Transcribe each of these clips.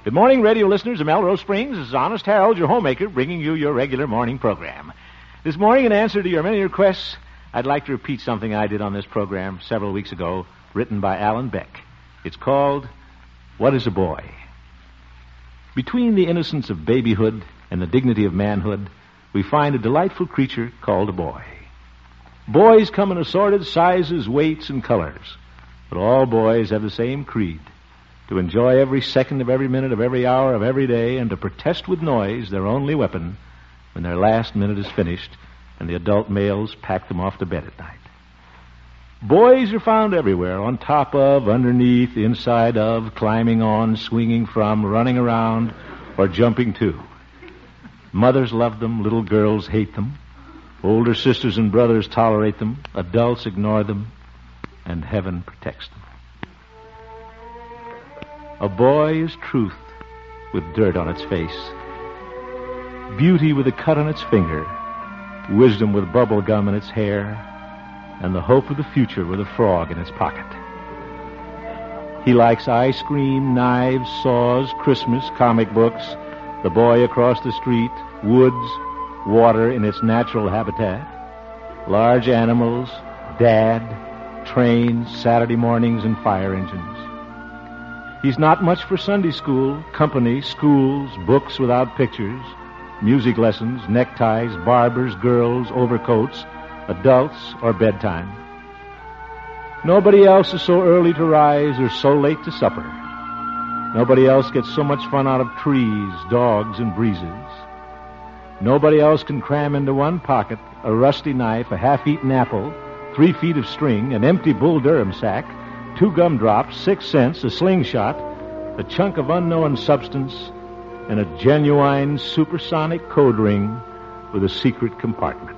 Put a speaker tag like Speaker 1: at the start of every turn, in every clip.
Speaker 1: Good morning, radio listeners of Melrose Springs. This is Honest Harold, your homemaker, bringing you your regular morning program. This morning, in answer to your many requests, I'd like to repeat something I did on this program several weeks ago, written by Alan Beck. It's called, What is a Boy? Between the innocence of babyhood and the dignity of manhood, we find a delightful creature called a boy. Boys come in assorted sizes, weights, and colors, but all boys have the same creed: to enjoy every second of every minute of every hour of every day, and to protest with noise, their only weapon, when their last minute is finished and the adult males pack them off to bed at night. Boys are found everywhere, on top of, underneath, inside of, climbing on, swinging from, running around, or jumping to. Mothers love them, little girls hate them, older sisters and brothers tolerate them, adults ignore them, and heaven protects them. A boy is truth with dirt on its face, beauty with a cut on its finger, wisdom with bubble gum in its hair, and the hope of the future with a frog in its pocket. He likes ice cream, knives, saws, Christmas, comic books, the boy across the street, woods, water in its natural habitat, large animals, dad, trains, Saturday mornings, and fire engines. He's not much for Sunday school, company, schools, books without pictures, music lessons, neckties, barbers, girls, overcoats, adults, or bedtime. Nobody else is so early to rise or so late to supper. Nobody else gets so much fun out of trees, dogs, and breezes. Nobody else can cram into one pocket a rusty knife, a half-eaten apple, 3 feet of string, an empty Bull Durham sack, 2 gumdrops, 6 cents, a slingshot, a chunk of unknown substance, and a genuine supersonic code ring with a secret compartment.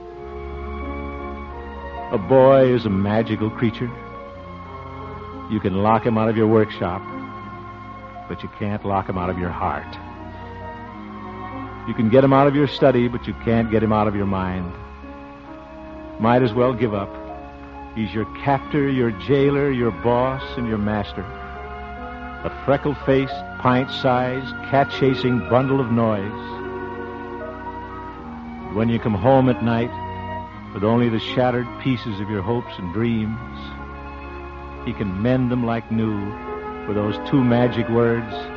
Speaker 1: A boy is a magical creature. You can lock him out of your workshop, but you can't lock him out of your heart. You can get him out of your study, but you can't get him out of your mind. Might as well give up. He's your captor, your jailer, your boss, and your master. A freckle-faced, pint-sized, cat-chasing bundle of noise. When you come home at night with only the shattered pieces of your hopes and dreams, he can mend them like new with those 2 magic words: